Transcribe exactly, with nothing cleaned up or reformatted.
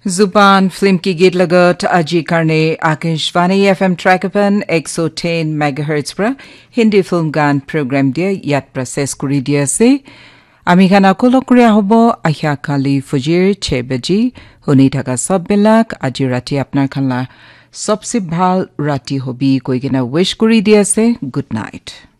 जुबान फिल्म की गीत लगत आजी करने Akashvani FM ट्रैकपन one oh ten megahertz पर हिंदी फिल्म गान प्रोग्राम दिया याद प्रोसेस करी दिया से আমি গান আকল করে হব আহা কালি ফজির छह বাজি হনি থাকা সব বিলাক আজি রাতি আপনার খালা সবসে ভাল রাতি হবি কই কেনা উইশ করি দিয়াছে গুড নাইট